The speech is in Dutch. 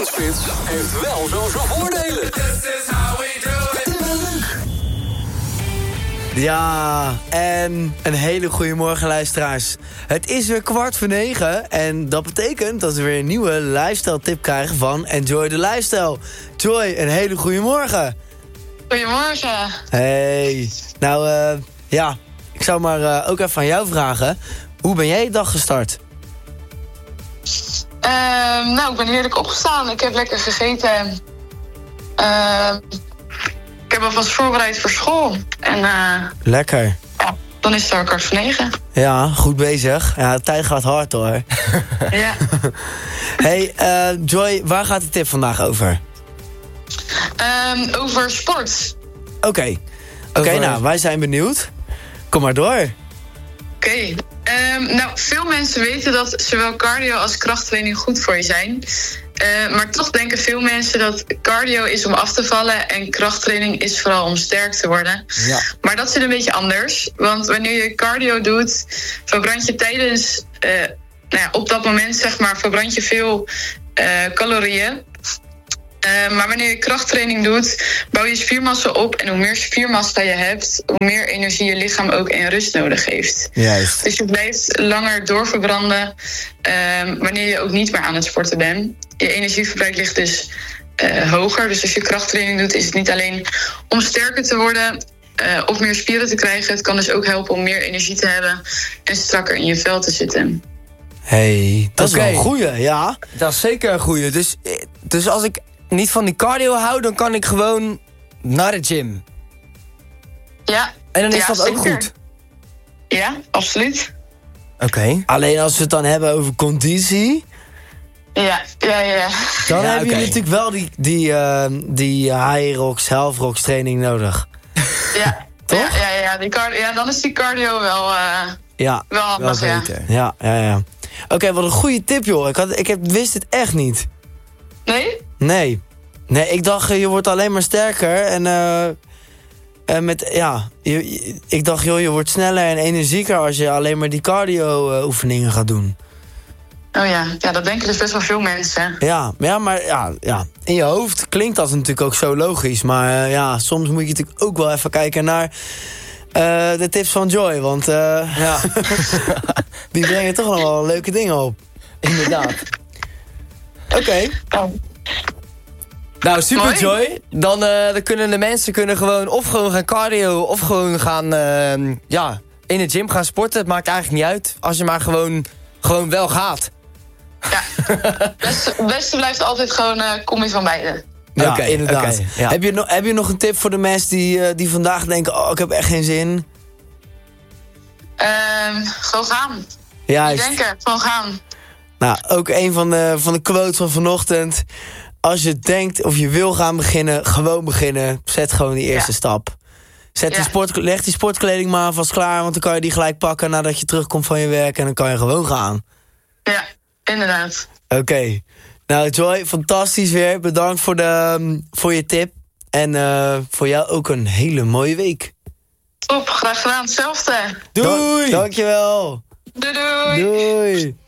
Ochtendspits heeft wel zo zijn voordelen. Ja, en een hele goede morgen luisteraars. Het is weer 8:45 en dat betekent dat we weer een nieuwe lifestyle tip krijgen van Enjoy the Lifestyle. Joy, een hele goede morgen. Goedemorgen. Hey, nou ja, ik zou maar ook even aan jou vragen. Hoe ben jij je dag gestart? Nou, ik ben heerlijk opgestaan. Ik heb lekker gegeten. Ik heb alvast voorbereid voor school. En Lekker. ja, dan is het al 8:45. Ja, goed bezig. Ja, de tijd gaat hard hoor. Ja. Hey, Joy, waar gaat de tip vandaag over? Over sport. Oké, Over- nou, wij zijn benieuwd. Kom maar door. Oké. Nou, veel mensen weten dat zowel cardio als krachttraining goed voor je zijn. Maar toch denken veel mensen dat cardio is om af te vallen en krachttraining is vooral om sterk te worden. Ja. Maar dat zit een beetje anders. Want wanneer je cardio doet, verbrand je tijdens, op dat moment zeg maar, verbrand je veel calorieën. Maar wanneer je krachttraining doet, bouw je spiermassa op. En hoe meer spiermassa je hebt, hoe meer energie je lichaam ook in rust nodig heeft. Juist. Dus je blijft langer doorverbranden wanneer je ook niet meer aan het sporten bent. Je energieverbruik ligt dus hoger. Dus als je krachttraining doet, is het niet alleen om sterker te worden of meer spieren te krijgen. Het kan dus ook helpen om meer energie te hebben en strakker in je vel te zitten. Hey, dat is Oké. wel een goeie, ja. Dat is zeker een goeie. Dus als ik niet van die cardio hou, dan kan ik gewoon naar de gym. Ja. En dan is Ja, dat ook zeker. goed. Ja, absoluut. Oké. Alleen als we het dan hebben over conditie, Ja. dan Ja, hebben oké. jullie natuurlijk wel die high rocks, half rocks training nodig. Ja. Toch? Ja, dan is die cardio wel Ja, wel handig, ja. beter. ja. Oké, wat een goede tip, joh. Wist het echt niet. Nee? Nee, ik dacht, je wordt alleen maar sterker ik dacht, joh, je wordt sneller en energieker als je alleen maar die cardio oefeningen gaat doen. Oh ja, dat denken dus best wel veel mensen. Ja, maar in je hoofd klinkt dat natuurlijk ook zo logisch. Maar soms moet je natuurlijk ook wel even kijken naar de tips van Joy. Want Ja, die brengen toch nog wel leuke dingen op. inderdaad. Oké. Nou, super Mooi. Joy. Dan kunnen de mensen gewoon of gewoon gaan cardio of gewoon gaan in de gym gaan sporten. Het maakt eigenlijk niet uit. Als je maar gewoon wel gaat. Ja. Het beste blijft altijd gewoon combi van beide. Ja, Oké, inderdaad. oké, ja. Heb je nog een tip voor de mensen die vandaag denken, oh, ik heb echt geen zin? Gewoon gaan. Juist. Niet denken, gewoon gaan. Nou, ook een van de quotes van vanochtend. Als je denkt of je wil gaan beginnen, gewoon beginnen. Zet gewoon die eerste stap. Leg die sportkleding maar vast klaar, want dan kan je die gelijk pakken nadat je terugkomt van je werk en dan kan je gewoon gaan. Ja, inderdaad. Oké. Nou Joy, fantastisch weer. Bedankt voor je tip. En voor jou ook een hele mooie week. Top, graag gedaan. Hetzelfde. Doei! Dankjewel. Doei doei. Doei.